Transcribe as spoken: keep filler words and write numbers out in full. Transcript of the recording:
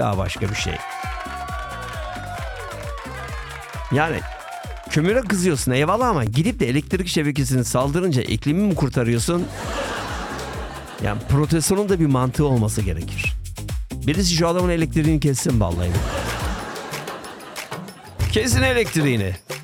daha başka bir şey. Yani kömüre kızıyorsun eyvallah ama gidip de elektrik şebekesini saldırınca iklimi mi kurtarıyorsun? Yani protestonun da bir mantığı olması gerekir. Birisi şu adamın elektriğini kessin vallahi. Kesin elektriğini.